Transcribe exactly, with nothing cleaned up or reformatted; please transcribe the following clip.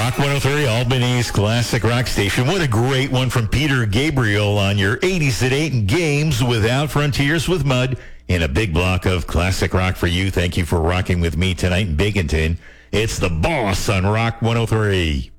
Rock one oh three, Albany's classic rock station. What a great one from Peter Gabriel on your eighties at eight and Games Without Frontiers with Mud in a big block of classic rock for you. Thank you for rocking with me tonight in Bacon. It's The Boss on Rock one oh three.